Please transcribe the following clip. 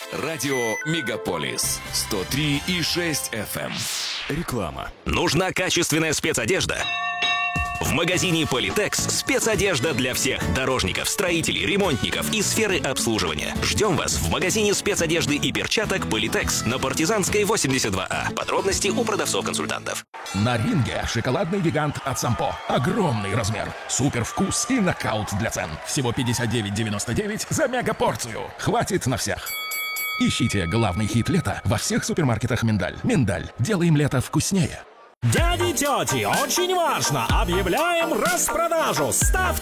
Радио Мегаполис 103,6 FM. Реклама. Нужна качественная спецодежда? В магазине Политекс спецодежда для всех дорожников, строителей, ремонтников и сферы обслуживания. Ждем вас в магазине спецодежды и перчаток Политекс на Партизанской 82А. Подробности у продавцов-консультантов. На ринге шоколадный гигант от Сампо. Огромный размер, супер вкус и нокаут для цен. Всего 59,99 за мегапорцию. Хватит на всех. Ищите главный хит лета во всех супермаркетах «Миндаль». «Миндаль». Делаем лето вкуснее. Дяди, тети, очень важно! Объявляем распродажу! Ставьте